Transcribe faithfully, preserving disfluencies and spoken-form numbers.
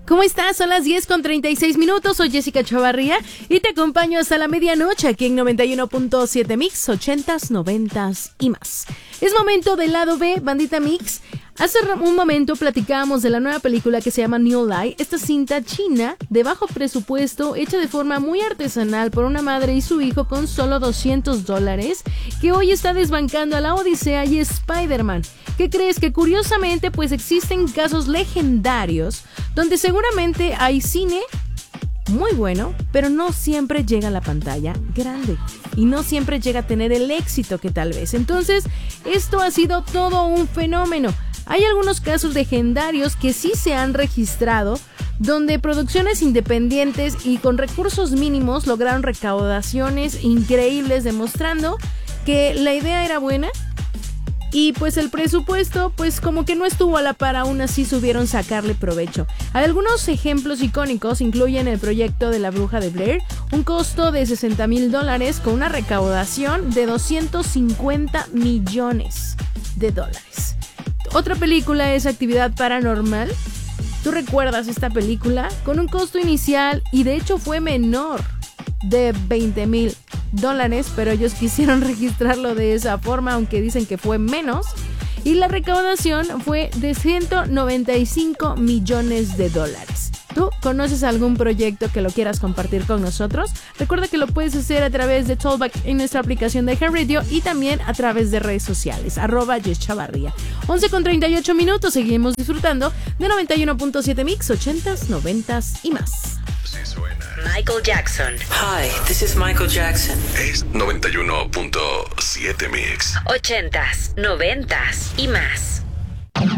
¿Cómo estás? Son las diez con treinta y seis minutos. Soy Jessica Chavarría y te acompaño hasta la medianoche aquí en noventa y uno punto siete Mix, ochentas, noventas y más. Es momento del lado B, Bandita Mix. Hace un momento platicábamos de la nueva película que se llama New Lie, esta cinta china de bajo presupuesto, hecha de forma muy artesanal por una madre y su hijo con solo doscientos dólares, que hoy está desbancando a la Odisea y Spider-Man. ¿Qué crees? Que curiosamente pues existen casos legendarios donde seguramente hay cine muy bueno, pero no siempre llega a la pantalla grande y no siempre llega a tener el éxito que tal vez. Entonces, esto ha sido todo un fenómeno. Hay algunos casos legendarios que sí se han registrado, donde producciones independientes y con recursos mínimos lograron recaudaciones increíbles, demostrando que la idea era buena y pues el presupuesto pues como que no estuvo a la par, aún así supieron sacarle provecho. Algunos ejemplos icónicos incluyen el proyecto de La Bruja de Blair, un costo de sesenta mil dólares con una recaudación de doscientos cincuenta millones de dólares. Otra película es Actividad Paranormal. ¿Tú recuerdas esta película? Con un costo inicial y de hecho fue menor de veinte mil dólares, pero ellos quisieron registrarlo de esa forma, aunque dicen que fue menos. Y la recaudación fue de ciento noventa y cinco millones de dólares. ¿Tú conoces algún proyecto que lo quieras compartir con nosotros? Recuerda que lo puedes hacer a través de Talkback en nuestra aplicación de iHeartRadio y también a través de redes sociales, arroba Jess Chavarría. once con treinta y ocho minutos, seguimos disfrutando de noventa y uno punto siete Mix, ochentas, noventas y más. Sí suena. Michael Jackson. Hi, this is Michael Jackson. Es noventa y uno punto siete Mix. Ochentas, noventas y más.